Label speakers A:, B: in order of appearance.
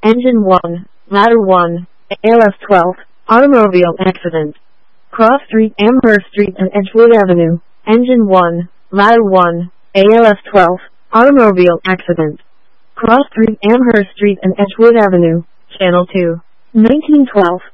A: Engine 1, Ladder 1, ALF 12, automobile accident. Cross Street, Amherst Street and Edgewood Avenue. Engine 1, Ladder 1, ALF 12, automobile accident. Cross Street, Amherst Street and Edgewood Avenue. Channel 2. 1912.